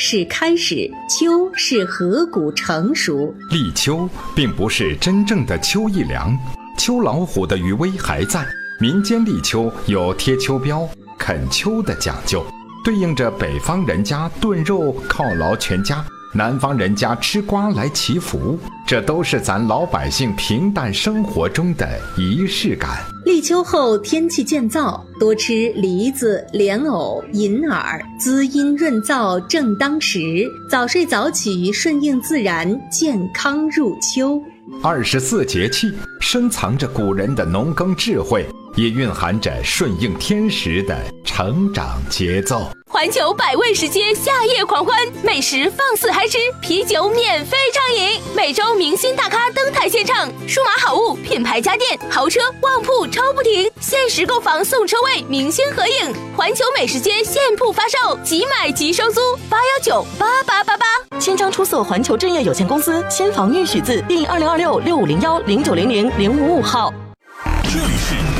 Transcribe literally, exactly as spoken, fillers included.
是开始，秋是河谷成熟。 立秋并不是真正的秋意凉，秋老虎的余威还在。民间立秋有贴秋膘、啃秋的讲究，对应着北方人家炖肉犒劳全家，南方人家吃瓜来祈福，这都是咱老百姓平淡生活中的仪式感。 立秋后天气渐燥，多吃梨子、莲藕、银耳，滋阴润燥正当时。早睡早起，顺应自然，健康入秋。 二十四节气深藏着古人的农耕智慧，也蕴含着顺应天时的成长节奏。 环球百味食街夏夜狂欢，美食放肆嗨吃，啤酒免费畅饮，每周明星大咖登台献唱，数码好物、品牌家电、豪车、旺铺抽不停，限时购房送车位，明星合影。环球美食街现铺发售，即买即收租，八幺九八八八八。 新疆出色环球置业有限公司先防御许字第二零二六六五零幺零九零零零五五号。 这里是